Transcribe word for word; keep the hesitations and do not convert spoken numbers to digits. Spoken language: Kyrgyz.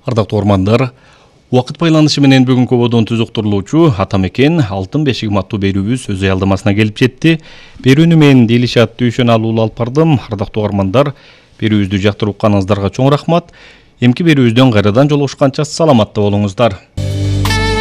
Ардактуу угармандар, убакыт байланышы менен бүгүнкү ободон түзүктүрүлүүчү Атамекен алтын бешик аттуу берүүбүз өз аялдамасына келип жетти. Берүүнү мен Делишат Дүйшөн алуулу алып бардым. Ардактуу угармандар, берүүбүздү жактырып укканыңыздарга чоң рахмат. Эмки берүүбүздөн кайрадан жолугушканча саламатта болуңуздар.